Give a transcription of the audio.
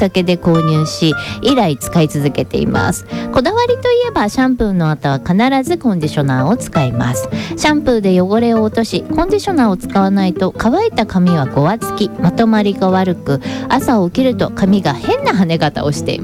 かけで購入し、以来使い続けています。こだわりといえばシャンプーの後は必ずコンディショナーを使います。シャンプーで汚れを落とし、コンディショナーを使わないと乾いた髪はごわつき、まとまりが悪く、朝起きると髪が変な跳ね方をしています。